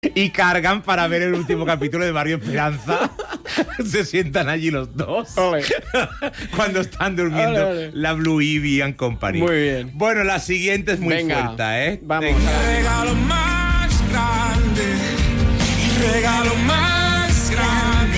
y cargan para ver el último capítulo de Barrio Esperanza. Se sientan allí los dos. Ole. Cuando están durmiendo. Ole. La Blue Ivy and Company. Muy bien. Bueno, la siguiente es muy Venga, fuerte, ¿eh? Vamos. Venga. Regalo más grande, regalo más grande.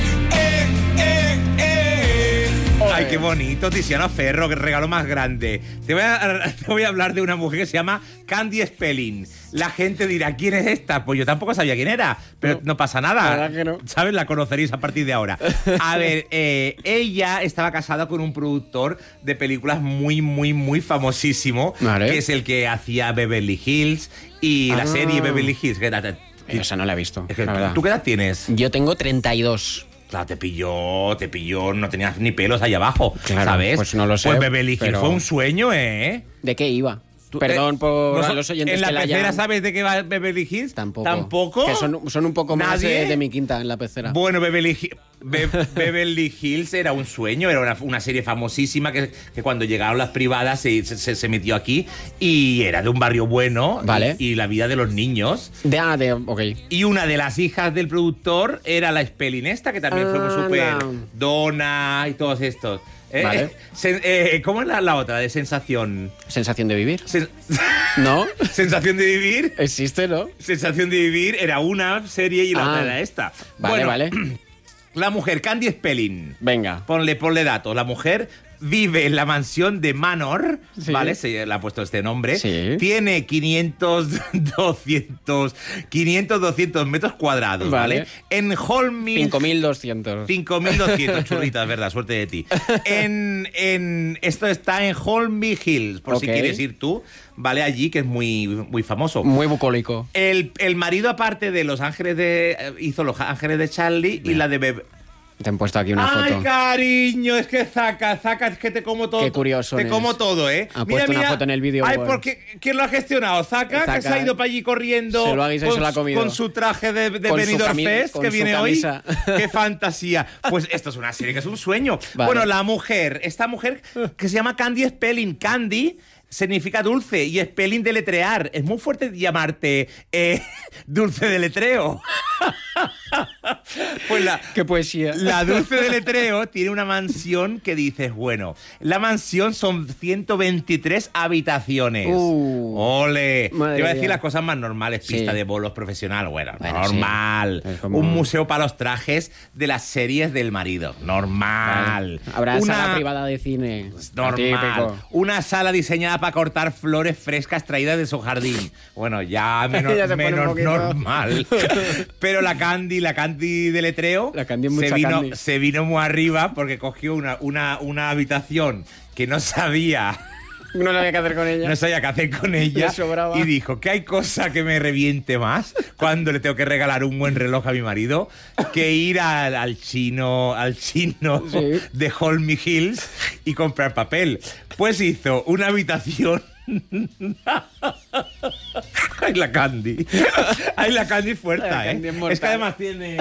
Ay, qué bonito, Tiziano Ferro, qué regalo más grande. Te voy a hablar de una mujer que se llama Candy Spelling. La gente dirá, ¿quién es esta? Pues yo tampoco sabía quién era, pero no pasa La nada. verdad que no. ¿Sabes? La conoceréis a partir de ahora. A ver, ella estaba casada con un productor de películas muy, muy, muy famosísimo, Vale. que es el que hacía Beverly Hills y la serie Beverly Hills. Esa no la he visto, Es que, la verdad. ¿tú qué edad tienes? Yo tengo 32. Claro, te pilló, no tenías ni pelos ahí abajo, Claro, ¿sabes? pues no lo sé, Pues Beverly Hills pero- fue un sueño, ¿eh? ¿De qué iba? Tú- Perdón por ¿no a los oyentes ¿En la que la pecera hayan... sabes de qué va Beverly Hills? Tampoco. ¿Tampoco? Que son un poco más ¿Nadie? de mi quinta en la pecera. Bueno, Beverly Hills era un sueño, era una serie famosísima que cuando llegaron las privadas se metió aquí y era de un barrio bueno. Vale. Y la vida de los niños. Ok. Y una de las hijas del productor era la Spelling esta, que también fue muy súper no. dona y todos estos. Vale. ¿Cómo es la otra de sensación? ¿Sensación de vivir? Sen- ¿No? ¿Sensación de vivir? Existe, ¿no? Sensación de vivir era una serie y la otra era esta. Vale, Bueno, vale. La mujer, Candy Spelling. Venga. Ponle datos. La mujer vive en la mansión de Manor, Sí. ¿vale? Se le ha puesto este nombre. Sí. Tiene 500, 200 metros cuadrados, ¿vale? Vale. En Holming... 5.200. 5.200 churritas, verdad, suerte de ti. Esto está en Holmby Hills, por si Ok. quieres ir tú, ¿vale? Allí, que es muy, muy famoso. Muy bucólico. El marido, aparte de Los Ángeles hizo Los Ángeles de Charlie y la de Bebé. Te han puesto aquí una Ay, foto. cariño, es que Zaka, es que te como todo. Qué curioso Te eres. como todo, ¿eh? Ha puesto una foto en el vídeo. Ay, Bueno. porque ¿quién lo ha gestionado? Zaka, que Zaka, se ha ido para allí corriendo. Se lo ha guisado y se lo ha comido. Con su traje de Con su Benidorm Fest con que su viene hoy. camisa. Qué fantasía. Pues esto es una serie que es un sueño. Vale. Bueno, esta mujer que se llama Candy Spelling. Candy significa dulce y Spelling deletrear. Es muy fuerte llamarte dulce deletreo. Pues Qué poesía. la Dulce de Letreo tiene una mansión que dices, bueno, la mansión son 123 habitaciones. ¡Ole! Te Madre iba a decir mía. las cosas más normales, pista Sí. de bolos profesional, bueno, Bueno, normal. sí. Es como- Un museo para los trajes de las series del marido, normal. Habrá Una- sala privada de cine. Normal. Típico. Una sala diseñada para cortar flores frescas traídas de su jardín. Bueno, ya menos, Ya se pone un menos poquito. normal. Pero la Candy de Letreo La Candy es mucha Candy. se vino muy arriba porque cogió una habitación que no sabía No sabía qué hacer con ella. qué hacer con ella Le sobraba. y dijo que hay cosa que me reviente más cuando le tengo que regalar un buen reloj a mi marido que ir al chino Sí. de Holmby Hills y comprar papel. Pues hizo una habitación. Ay, la Candy. Ay, la Candy fuerte, La ¿eh? Candy es mortal. Es que además tiene...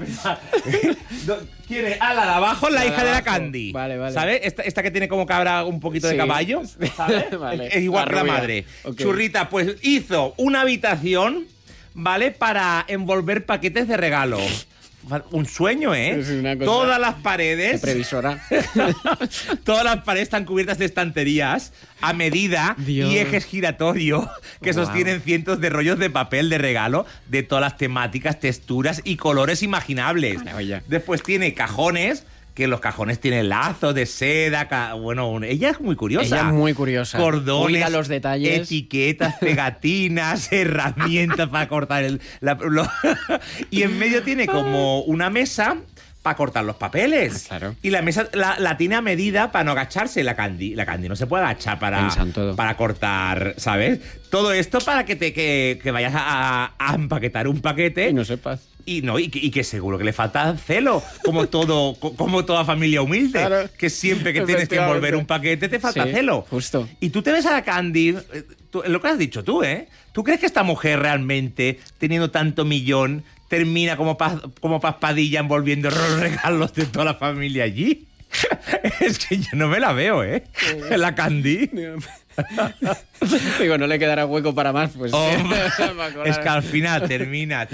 Quiere a la de abajo, la La de hija de la abajo. Candy. Vale, vale. ¿Sabes? Esta que tiene como cabra un poquito de Sí. caballo. ¿Sabes? Vale. Es igual La que la rubia. madre. Ok. Churrita, pues hizo una habitación, ¿vale? Para envolver paquetes de regalo. Un sueño, ¿eh? Es una cosa- Todas las Qué paredes... previsora. Todas las paredes están cubiertas de estanterías a medida Dios. y ejes giratorios que Wow. sostienen cientos de rollos de papel de regalo de todas las temáticas, texturas y colores imaginables. Maravilla. Después tiene cajones, que los cajones tienen lazos de seda. Ella es muy curiosa. Ella es muy curiosa. Cordones, Cuida los detalles. etiquetas, pegatinas, herramientas para cortar y en medio tiene como una mesa para cortar los papeles. Ah, claro. Y la mesa la tiene a medida para no agacharse. La Candy no se puede agachar Pensa en todo. para cortar, ¿sabes? Todo esto para que vayas a empaquetar un paquete. Y no sepas. Y que seguro que le falta celo, como toda familia humilde, Claro. que siempre que tienes que envolver Efectivamente. un paquete te falta Sí, celo. justo. Y tú te ves a la Candy, lo que has dicho tú, ¿eh? ¿Tú crees que esta mujer realmente, teniendo tanto millón, termina como Paspadilla envolviendo los regalos de toda la familia allí? Es que yo no me la veo, ¿eh? La Candy. Digo, no le quedará hueco para más, pues. Hombre, Va a colar. es que al final termina